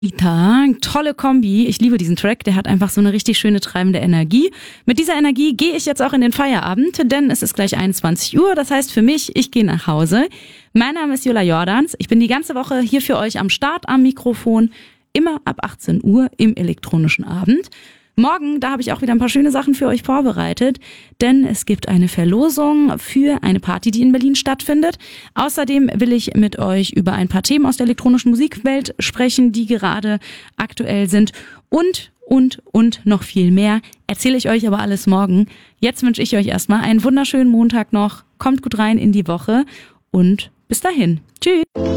Tag, tolle Kombi. Ich liebe diesen Track, der hat einfach so eine richtig schöne treibende Energie. Mit dieser Energie gehe ich jetzt auch in den Feierabend, denn es ist gleich 21 Uhr. Das heißt für mich, ich gehe nach Hause. Mein Name ist Jula Jordans. Ich bin die ganze Woche hier für euch am Start am Mikrofon, immer ab 18 Uhr im elektronischen Abend. Morgen, da habe ich auch wieder ein paar schöne Sachen für euch vorbereitet, denn es gibt eine Verlosung für eine Party, die in Berlin stattfindet. Außerdem will ich mit euch über ein paar Themen aus der elektronischen Musikwelt sprechen, die gerade aktuell sind und noch viel mehr. Erzähle ich euch aber alles morgen. Jetzt wünsche ich euch erstmal einen wunderschönen Montag noch. Kommt gut rein in die Woche und bis dahin. Tschüss.